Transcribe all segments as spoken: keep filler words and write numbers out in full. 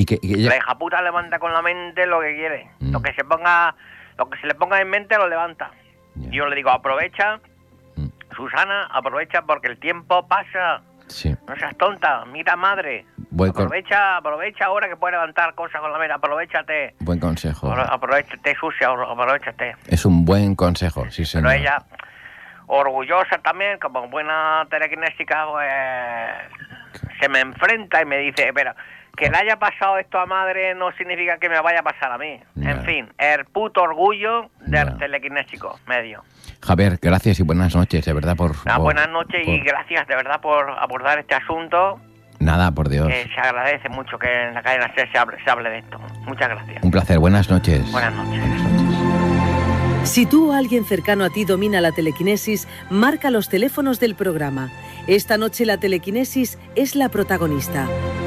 ¿Y que, y ella... La hija puta levanta con la mente lo que quiere. Mm. Lo que se ponga, lo que se le ponga en mente lo levanta. Ya. Yo le digo, aprovecha, Mm. Susana, aprovecha porque el tiempo pasa. Sí. No seas tonta, mira madre. Buen, con... Aprovecha, aprovecha ahora que puedes levantar cosas con la mente. Aprovechate. Buen consejo. Apro- Aprovechate, sucia, aprovechate. Es un buen consejo, sí, señor. Pero ella, orgullosa también, como buena telequinésica, pues, se me enfrenta y me dice, espera, que le haya pasado esto a madre no significa que me vaya a pasar a mí. Ya. En fin, el puto orgullo del Ya. telequinésico medio. Javier, gracias y buenas noches, de verdad, por... Nada, por- buenas noches y por- gracias de verdad por abordar este asunto, Nada, por Dios. que se agradece mucho que en la cadena SER se hable, se hable de esto. Muchas gracias. Un placer, buenas noches. Buenas noches. Buenas noches. Si tú o alguien cercano a ti domina la telequinesis, marca los teléfonos del programa. Esta noche la telequinesis es la protagonista.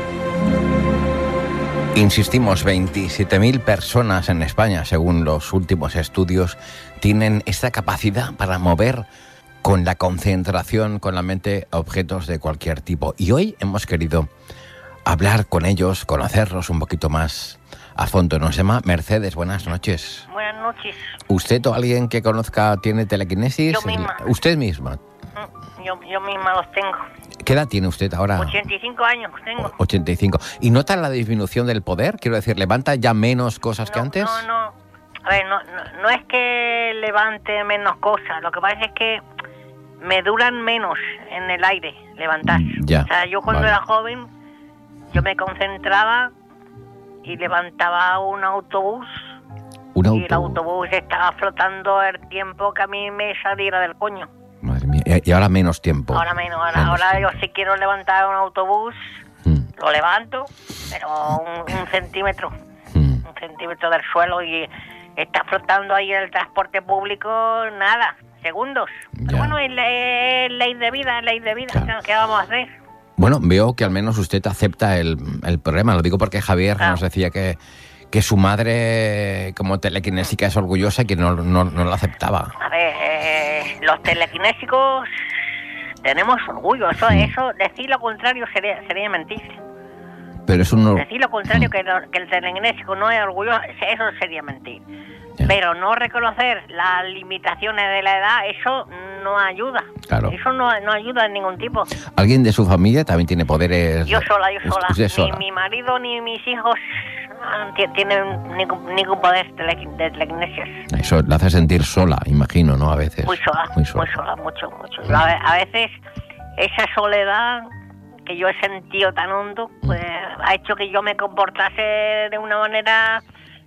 Insistimos, veintisiete mil personas en España, según los últimos estudios, tienen esta capacidad para mover con la concentración, con la mente, objetos de cualquier tipo. Y hoy hemos querido hablar con ellos, conocerlos un poquito más a fondo. Nos llama Mercedes, buenas noches. Buenas noches. ¿Usted o alguien que conozca tiene telequinesis? Yo misma. ¿Usted misma? Yo, yo misma los tengo. ¿Qué edad tiene usted ahora? ochenta y cinco años tengo. ochenta y cinco. ¿Y nota la disminución del poder? Quiero decir, ¿levanta ya menos cosas que No, antes? No, no. A ver, no, no, no es que levante menos cosas. Lo que pasa es que me duran menos en el aire levantar. Ya, O sea, yo cuando vale. era joven, yo me concentraba y levantaba un autobús. Un Y el autobús estaba flotando el tiempo que a mí me saliera del coño. Madre mía. Y ahora menos tiempo. Ahora menos. Ahora, Menos ahora yo tiempo. si quiero levantar un autobús, Mm, lo levanto, pero un, un centímetro. mm. un centímetro del suelo y está flotando ahí el transporte público, nada, segundos. Ya. Pero bueno, es ley, es ley de vida, es ley de vida, Claro. ¿qué vamos a hacer? Bueno, veo que al menos usted acepta el, el problema. Lo digo porque Javier Claro. nos decía que, que su madre, como telequinésica, es orgullosa y que no, no, no lo aceptaba. A ver, eh, los telequinésicos tenemos orgullo, eso, Mm. eso decir lo contrario sería, sería mentir. Pero es un... Decir lo contrario, Mm. que, lo- que el telequinésico no es orgulloso, eso sería mentir. Ya. Pero no reconocer las limitaciones de la edad, eso no ayuda. Claro. Eso no, no ayuda en ningún tipo. ¿Alguien de su familia también tiene poderes? Yo sola, yo Usted- sola. Usted Ni sola. mi marido ni mis hijos ah, ti- tienen ningún, ningún poder tele- de telequinesis. Eso la hace sentir sola, imagino, ¿no? A veces. Muy sola, Muy muy sola. sola, mucho, mucho. A, ve- a veces esa soledad que yo he sentido tan hondo, pues ha hecho que yo me comportase de una manera,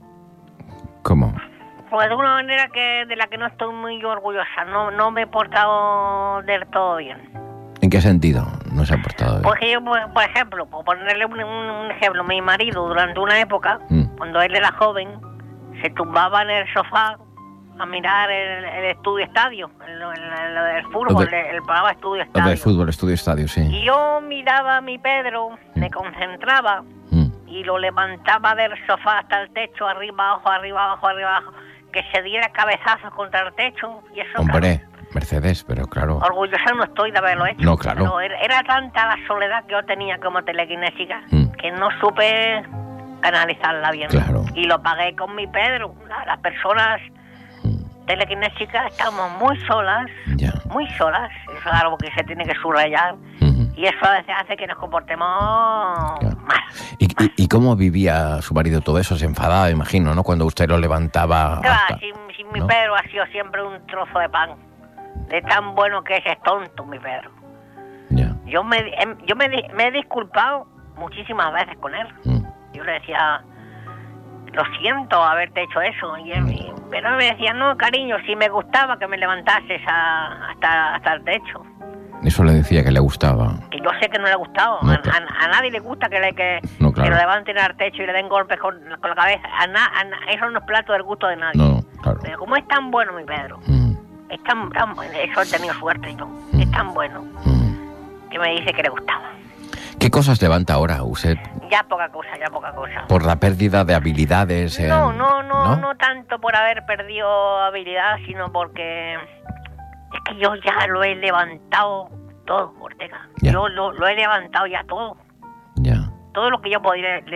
¿Cómo? pues de una manera que de la que no estoy muy orgullosa. No, no me he portado del todo bien. ¿En qué sentido no se ha portado bien? Porque yo, por, por ejemplo, por ponerle un, un- un ejemplo, mi marido durante una época, Mm. cuando él era joven, se tumbaba en el sofá a mirar el, el estudio estadio, el, el, el, el fútbol, Lo de- el, el programa estudio Lo estadio. de fútbol, estudio estadio, sí. Y yo miraba a mi Pedro, me concentraba Mm. y lo levantaba del sofá hasta el techo, arriba, abajo, arriba, abajo, arriba, abajo, que se diera cabezazos contra el techo y eso. Hombre, Mercedes, pero claro. Claro, orgullosa no estoy de haberlo hecho. No, claro. Pero era, era tanta la soledad que yo tenía como telequinésica Mm. que no supe canalizarla bien. Claro. Y lo pagué con mi Pedro. La- Las personas Mm. telequinésicas estamos muy solas, Ya. muy solas. Eso es algo que se tiene que subrayar. Ujú. Y eso a veces hace que nos comportemos Claro. mal. ¿Y, y, y cómo vivía su marido todo eso? Se enfadaba, imagino, ¿no? Cuando usted lo levantaba. ¿Qué va? hasta- Si, si mi ¿no? Pedro ha sido siempre un trozo de pan. De tan bueno que es, es tonto mi Pedro. Ya. Yo me, em, yo me, di- me he disculpado muchísimas veces con él. Mm. Yo le decía, lo siento haberte hecho eso. Y él, y- pero él me decía, no, cariño, si me gustaba que me levantases a- hasta, hasta el techo. Eso le decía que le gustaba. Que yo sé que no le gustaba. No, a, claro. a- a nadie le gusta que, le, que, No, claro. que lo levanten al techo y le den golpes con, con la cabeza. A na- a na- eso no es plato del gusto de nadie. No, claro. Pero como es tan bueno mi Pedro, Mm. es tan, tan bueno, eso he tenido suerte yo. Mm. Es tan bueno Mm. que me dice que le gustaba. ¿Qué cosas levanta ahora usted Ya poca cosa, ya poca cosa. por la pérdida de habilidades? en- No, no, no, ¿no? no tanto por haber perdido habilidad, sino porque es que yo ya lo he levantado todo, Ortega. Ya. Yo lo, lo he levantado ya todo. Ya. Todo lo que yo podía